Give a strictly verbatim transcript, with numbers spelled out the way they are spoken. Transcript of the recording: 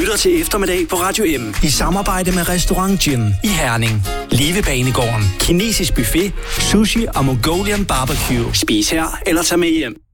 lytter til Eftermiddag på Radio M i samarbejde med Restaurant Gin i Herning. Livebanegården, kinesisk buffet, sushi og Mongolian barbecue. Spis her eller tag med hjem.